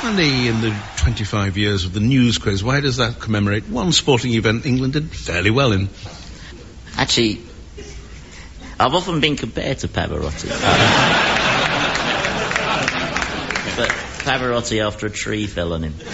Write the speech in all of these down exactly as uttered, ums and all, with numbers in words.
Andy, in the twenty-five years of the news quiz, why does that commemorate one sporting event England did fairly well in? Actually, I've often been compared to Pavarotti. But Pavarotti after a tree fell on him. um,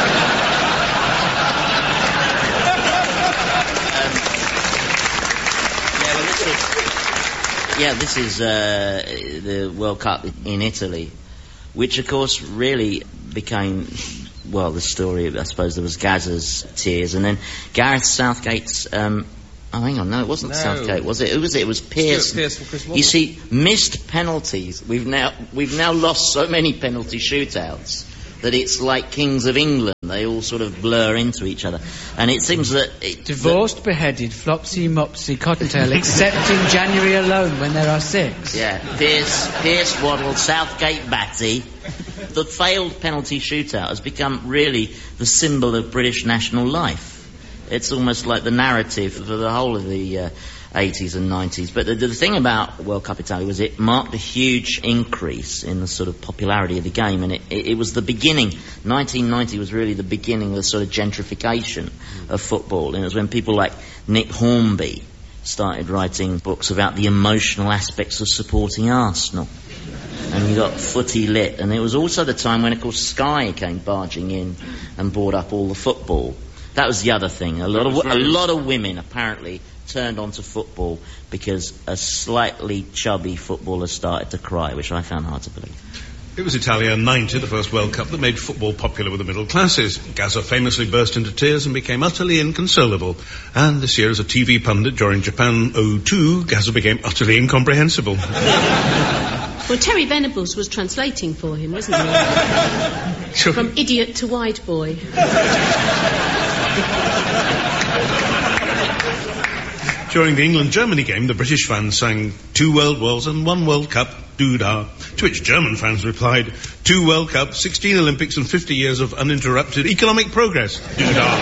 yeah, well, this is, yeah, this is uh, the World Cup in Italy, which, of course, really became, well, the story, I suppose there was Gazza's tears, and then Gareth Southgate's... Um, oh, hang on, no, it wasn't no. Southgate, was it? It was it was Pearce. You see, missed penalties. We've now we've now lost so many penalty shootouts that it's like Kings of England. They all sort of blur into each other, and it seems that it, divorced, that, beheaded, flopsy, mopsy, cottontail, except in January alone when there are six. Yeah, Pearce, Pearce, Waddle, Southgate, Batty. The failed penalty shootout has become really the symbol of British national life. It's almost like the narrative for the whole of the uh, eighties and nineties. But the, the thing about World Cup Italy was it marked a huge increase in the sort of popularity of the game, and it, it, it was the beginning. nineteen ninety was really the beginning of the sort of gentrification of football, and it was when people like Nick Hornby started writing books about the emotional aspects of supporting Arsenal. And you got Footy Lit, and it was also the time when, of course, Sky came barging in and bought up all the football. That was the other thing. A lot of a lot of women apparently turned onto football because a slightly chubby footballer started to cry, which I found hard to believe. It was Italia ninety, the first World Cup, that made football popular with the middle classes. Gazza famously burst into tears and became utterly inconsolable. And this year, as a T V pundit during Japan oh two, Gazza became utterly incomprehensible. Well, Terry Venables was translating for him, wasn't he? Sure. From idiot to wide boy. During the England-Germany game, the British fans sang two World Wars and one World Cup, doo-dah, to which German fans replied, two World Cups, sixteen Olympics and fifty years of uninterrupted economic progress, doo-dah.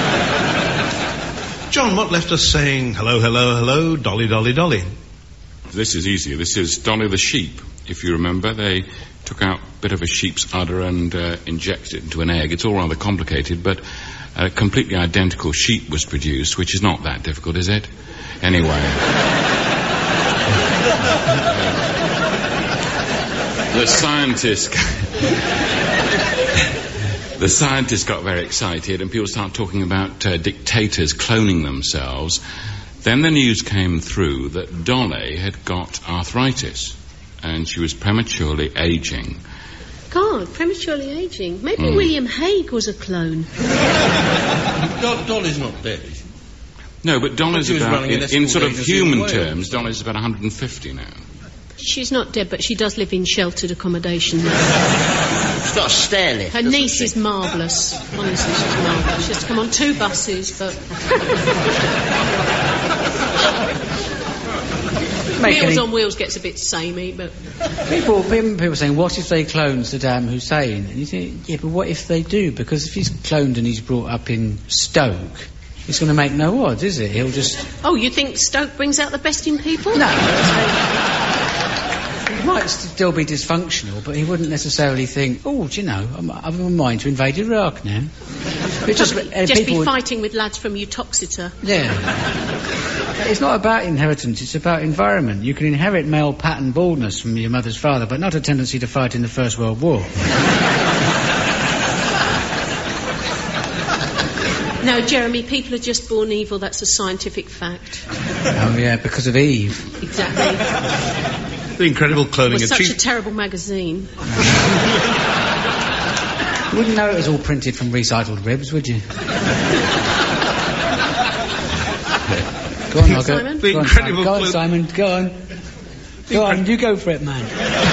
John, what left us saying, hello, hello, hello, dolly, dolly, dolly? This is easier. This is Dolly the sheep. If you remember, they took out a bit of a sheep's udder and uh, injected it into an egg. It's all rather complicated, but a completely identical sheep was produced, which is not that difficult, is it? Anyway. the scientists... the scientists got very excited, and people started talking about uh, dictators cloning themselves. Then the news came through that Dolly had got arthritis, and she was prematurely aging. God, prematurely aging. Maybe mm. William Hague was a clone. Do- Dolly's not dead, is she? No, but Dolly's about, in, in sort of human terms, Dolly's about one hundred fifty now. She's not dead, but she does live in sheltered accommodation. She's got a stair lift. Her niece she? is marvellous. Honestly, she's marvellous. She has to come on two buses, but... Meals any... on Wheels gets a bit samey, but... People, people saying, what if they clone Saddam Hussein? And you think, yeah, but what if they do? Because if he's cloned and he's brought up in Stoke... It's going to make no odds, is it? He'll just... Oh, you think Stoke brings out the best in people? No. He might still be dysfunctional, but he wouldn't necessarily think, oh, do you know, I'm, I've a mind to invade Iraq now. It just uh, just be would... fighting with lads from Utoxeter. Yeah. It's not about inheritance, it's about environment. You can inherit male pattern baldness from your mother's father, but not a tendency to fight in the First World War. No, Jeremy, people are just born evil. That's a scientific fact. Oh, yeah, because of Eve. Exactly. The incredible cloning it was of such cheap... a terrible magazine. You wouldn't know it was all printed from recycled ribs, would you? Go on, I'll go. Simon? The go incredible on, Simon. Go on, Simon, go on. Go on, you go for it, man.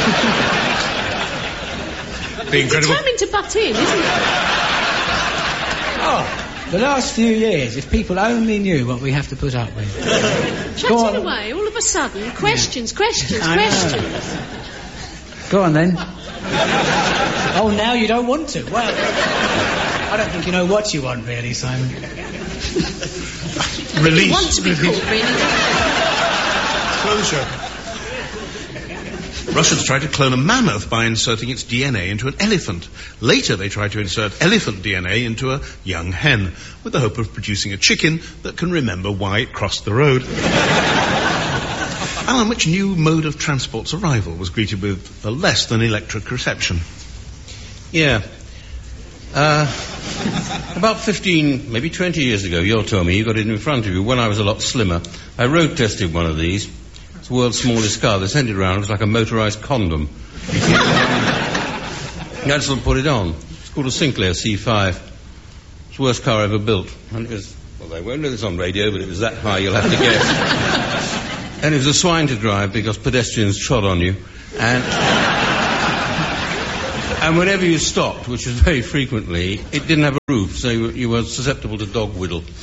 The incredible... Determined to butt in, isn't it? Oh... The last few years, if people only knew what we have to put up with. Chatting away, all of a sudden, questions, yeah. questions, I questions. Know. Go on then. Oh, now you don't want to. Well, I don't think you know what you want, really, Simon. Release. You want to be caught, really. Closure. Russians tried to clone a mammoth by inserting its D N A into an elephant. Later, they tried to insert elephant D N A into a young hen, with the hope of producing a chicken that can remember why it crossed the road. Alan, which new mode of transport's arrival was greeted with a less than electric reception? Yeah. Uh, about fifteen, maybe twenty years ago, you'll tell me, you got it in front of you, when I was a lot slimmer. I road tested one of these. It's the world's smallest car. They sent it around. It was like a motorised condom. You had to sort of put it on. It's called a Sinclair C five. It's the worst car ever built. And it was, well, they won't know this on radio, but it was that high, you'll have to guess. And it was a swine to drive because pedestrians trod on you. And... And whenever you stopped, which was very frequently, it didn't have a roof, so you, you were susceptible to dog whittle. Um,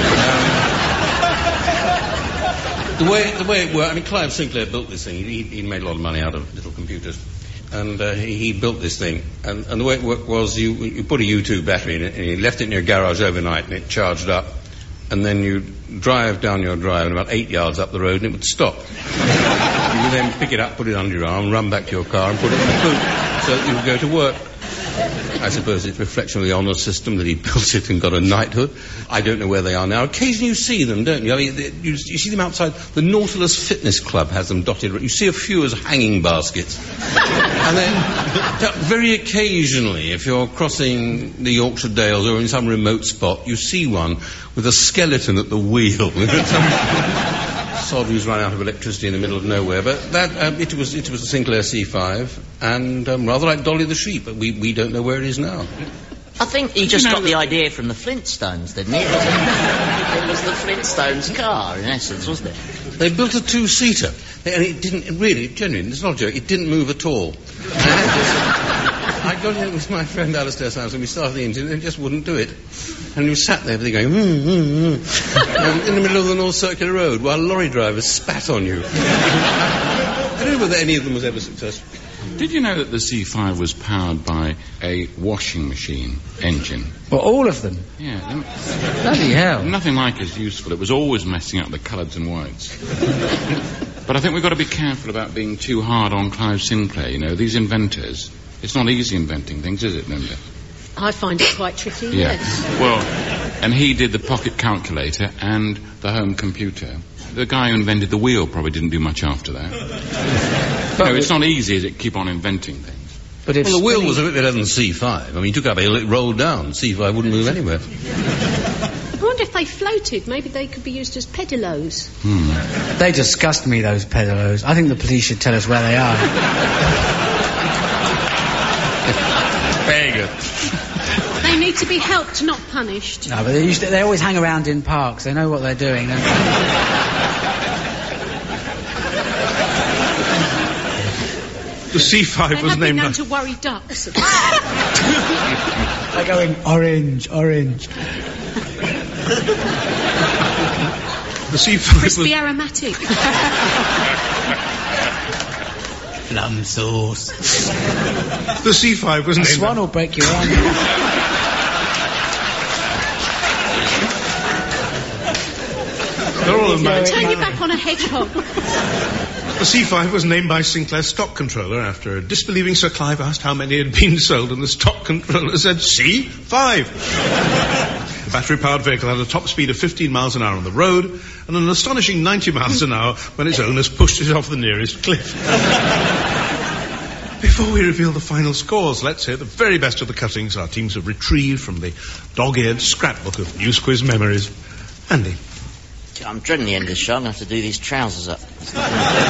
the way the way it worked, I mean, Clive Sinclair built this thing. He, he made a lot of money out of little computers, and uh, he, he built this thing. And, and the way it worked was you you put a U two battery in it, and you left it in your garage overnight, and it charged up. And then you'd drive down your drive, and about eight yards up the road, and it would stop. You would then pick it up, put it under your arm, run back to your car, and put it in the boot, so that you would go to work. I suppose it's a reflection of the honour system that he built it and got a knighthood. I don't know where they are now. Occasionally you see them, don't you? I mean, you, you see them outside. The Nautilus Fitness Club has them dotted. You see a few as hanging baskets. And then, very occasionally, if you're crossing the Yorkshire Dales or in some remote spot, you see one with a skeleton at the wheel. Sod who's run out of electricity in the middle of nowhere. But that um, it was it was a Sinclair C five, and um, rather like Dolly the sheep, but we, we don't know where it is now. I think he just got the idea from the Flintstones, didn't he? It was, it was the Flintstones car, in essence, wasn't it? They built a two-seater, and it didn't, it really, genuinely, it's not a joke, it didn't move at all. I got in with my friend Alistair's house, and we started the engine, and it just wouldn't do it. And we sat there, going, mm, mm, mm, in the middle of the North Circular Road, while lorry drivers spat on you. I don't know whether any of them was ever successful. Did you know that the C five was powered by a washing machine engine? Well, all of them? Yeah. Bloody hell. Nothing like as useful. It was always messing up the colours and whites. But I think we've got to be careful about being too hard on Clive Sinclair. You know, these inventors, it's not easy inventing things, is it, Linda? I find it quite tricky, yeah. yes. Well, and he did the pocket calculator and the home computer. The guy who invented the wheel probably didn't do much after that. But no, it's not easy, is it, keep on inventing things? But if well, the wheel was a bit better than C five. I mean, you took up a hill, it rolled down. C five wouldn't move anywhere. I wonder if they floated. Maybe they could be used as pedalos. Hmm. They disgust me, those pedalos. I think the police should tell us where they are. Very good. They need to be helped, not punished. No, but they, used to, they always hang around in parks. They know what they're doing. Don't they? The C five was named... They have been known to worry ducks. They're going, orange, orange. The C five Crispy was... aromatic. Plum sauce. The C five was named... Swan will break your arm. They're all Turn your back on a hedgehog. The C five was named by Sinclair's stock controller after a disbelieving Sir Clive asked how many had been sold, and the stock controller said, C five. The battery-powered vehicle had a top speed of fifteen miles an hour on the road and an astonishing ninety miles an hour when its owners pushed it off the nearest cliff. Before we reveal the final scores, let's hear the very best of the cuttings our teams have retrieved from the dog-eared scrapbook of News Quiz memories. Andy. I'm dreading the end of the show. I'm going to have to do these trousers up. It's going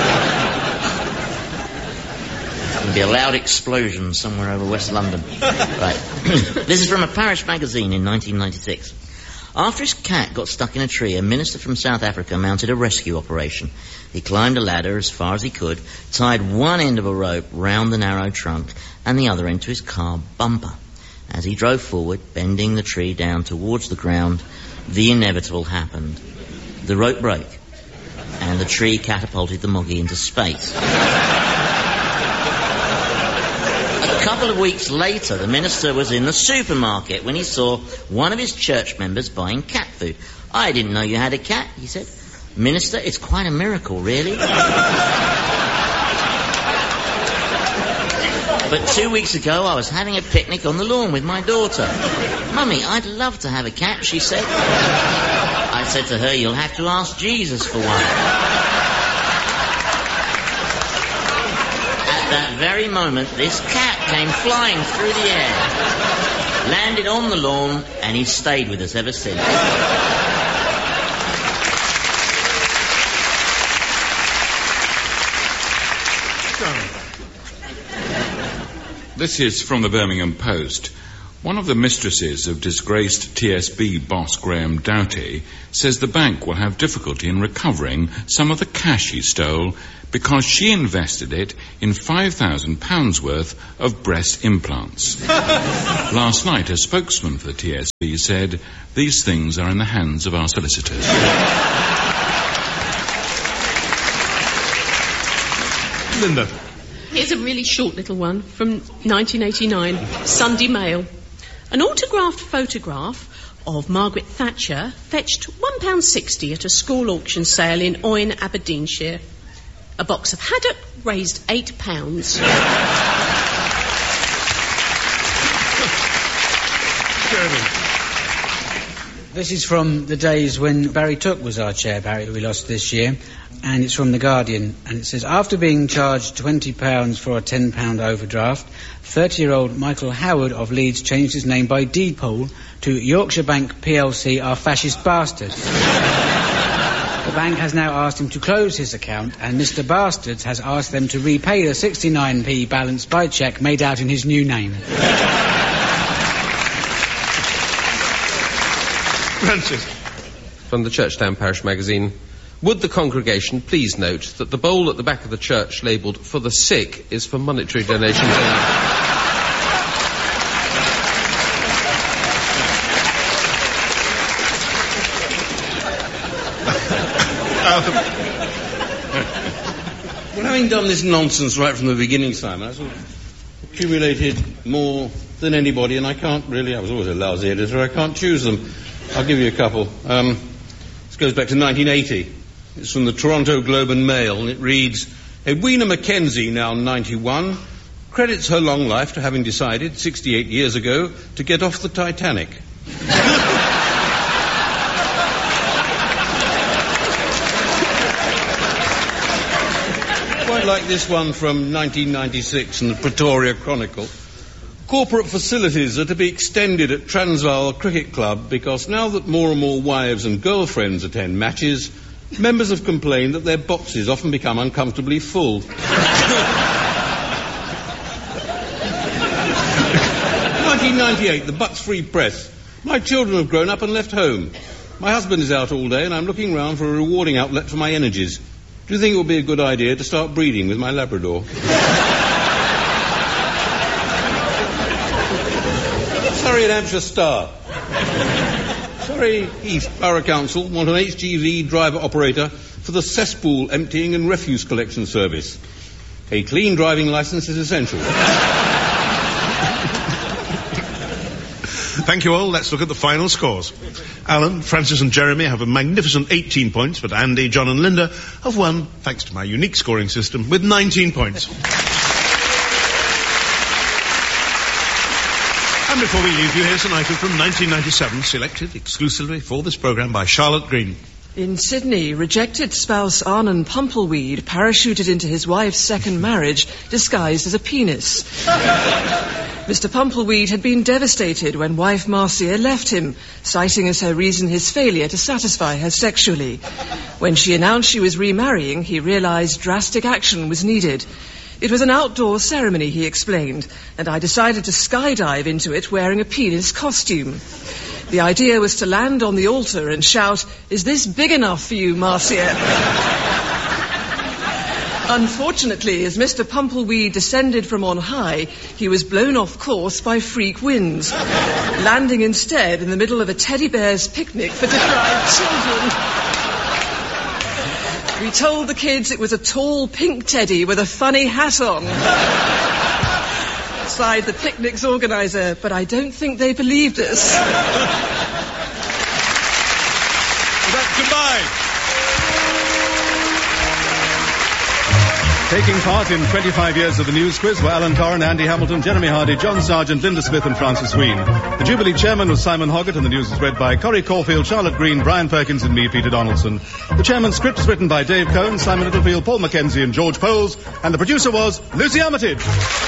to be a loud explosion somewhere over West London. Right. This is from a parish magazine in nineteen ninety-six. After his cat got stuck in a tree, a minister from South Africa mounted a rescue operation. He climbed a ladder as far as he could, tied one end of a rope round the narrow trunk and the other end to his car bumper. As he drove forward, bending the tree down towards the ground, the inevitable happened. The rope broke, and the tree catapulted the Moggy into space. A couple of weeks later, the minister was in the supermarket when he saw one of his church members buying cat food. I didn't know you had a cat, he said. Minister, it's quite a miracle, really. But two weeks ago, I was having a picnic on the lawn with my daughter. Mummy, I'd love to have a cat, she said. I said to her, you'll have to ask Jesus for one. At that very moment, this cat came flying through the air, landed on the lawn, and he's stayed with us ever since. This is from the Birmingham Post. One of the mistresses of disgraced T S B boss Graham Doughty says the bank will have difficulty in recovering some of the cash he stole because she invested it in five thousand pounds worth of breast implants. Last night, a spokesman for the T S B said, these things are in the hands of our solicitors. Linda. Here's a really short little one from nineteen eighty-nine, Sunday Mail. An autographed photograph of Margaret Thatcher fetched one pound sixty at a school auction sale in Oyn, Aberdeenshire. A box of haddock raised eight pounds. This is from the days when Barry Took was our chair, Barry, who we lost this year, and it's from The Guardian, and it says, after being charged twenty pounds for a ten pound overdraft, thirty-year-old Michael Howard of Leeds changed his name by deed poll to Yorkshire Bank P L C, our fascist bastards. The bank has now asked him to close his account, and Mister Bastards has asked them to repay the sixty-nine p balance by cheque made out in his new name. Francis. From the Churchtown Parish Magazine. Would the congregation please note that the bowl at the back of the church labelled for the sick is for monetary donations only. Well, having done this nonsense right from the beginning, Simon, I sort of accumulated more than anybody, and I can't really, I was always a lousy editor, I can't choose them. I'll give you a couple. Um, this goes back to nineteen eighty. It's from the Toronto Globe and Mail, and it reads, Edwina Mackenzie, now ninety-one, credits her long life to having decided, sixty-eight years ago, to get off the Titanic. Quite like this one from nineteen ninety-six in the Pretoria Chronicle. Corporate facilities are to be extended at Transvaal Cricket Club because now that more and more wives and girlfriends attend matches, members have complained that their boxes often become uncomfortably full. nineteen ninety-eight, the Bucks Free Press. My children have grown up and left home. My husband is out all day and I'm looking round for a rewarding outlet for my energies. Do you think it would be a good idea to start breeding with my Labrador? Surrey and Hampshire Star. Surrey East Borough Council want an H G V driver operator for the cesspool emptying and refuse collection service. A clean driving licence is essential. Thank you all. Let's look at the final scores. Alan, Francis and Jeremy have a magnificent eighteen points, but Andy, John and Linda have won, thanks to my unique scoring system, with nineteen points. And before we leave you, here's an item from nineteen ninety-seven, selected exclusively for this programme by Charlotte Green. In Sydney, rejected spouse Arnon Pumpleweed parachuted into his wife's second marriage disguised as a penis. Mister Pumpleweed had been devastated when wife Marcia left him, citing as her reason his failure to satisfy her sexually. When she announced she was remarrying, he realised drastic action was needed. It was an outdoor ceremony, he explained, and I decided to skydive into it wearing a penis costume. The idea was to land on the altar and shout, "Is this big enough for you, Marcia?" Unfortunately, as Mister Pumpleweed descended from on high, he was blown off course by freak winds, landing instead in the middle of a teddy bear's picnic for deprived children. We told the kids it was a tall pink teddy with a funny hat on. Sighed the picnic's organiser, but I don't think they believed us. Goodbye. Taking part in twenty-five years of the News Quiz were Alan Torren, Andy Hamilton, Jeremy Hardy, John Sargent, Linda Smith and Francis Wheen. The Jubilee chairman was Simon Hoggett, and the news was read by Corrie Caulfield, Charlotte Green, Brian Perkins and me, Peter Donaldson. The chairman's script was written by Dave Cohn, Simon Littlefield, Paul Mackenzie and George Poles, and the producer was Lucy Armitage.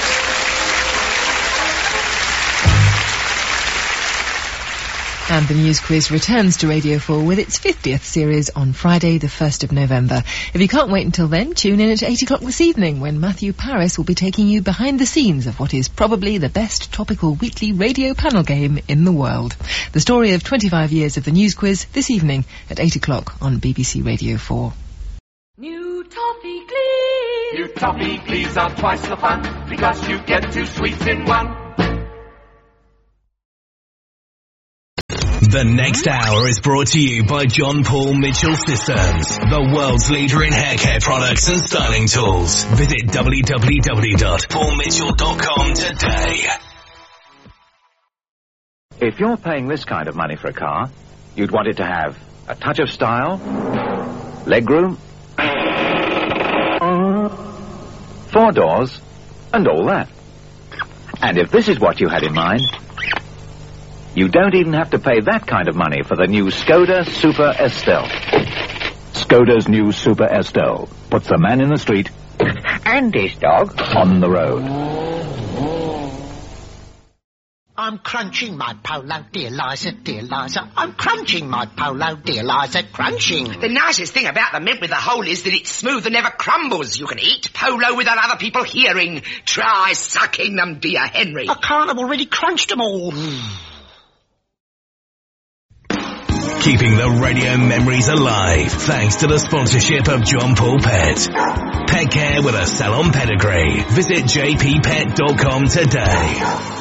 And the News Quiz returns to Radio four with its fiftieth series on Friday, the first of November. If you can't wait until then, tune in at eight o'clock this evening when Matthew Paris will be taking you behind the scenes of what is probably the best topical weekly radio panel game in the world. The story of twenty-five years of the News Quiz this evening at eight o'clock on B B C Radio four. New Toffee Glees. New Toffee Glees are twice the fun because you get two sweets in one. The next hour is brought to you by John Paul Mitchell Systems, the world's leader in hair care products and styling tools. Visit w w w dot paul mitchell dot com today. If you're paying this kind of money for a car, you'd want it to have a touch of style, legroom, four doors, and all that. And if this is what you had in mind, you don't even have to pay that kind of money for the new Skoda Super Estelle. Skoda's new Super Estelle puts the man in the street and his dog on the road. I'm crunching my polo, dear Liza, dear Liza. I'm crunching my polo, dear Liza, crunching. The nicest thing about the mint with the hole is that it's smooth and never crumbles. You can eat polo without other people hearing. Try sucking them, dear Henry. I can't, I've already crunched them all. Keeping the radio memories alive thanks to the sponsorship of John Paul Pet. Pet care with a salon pedigree. Visit j p pet dot com today.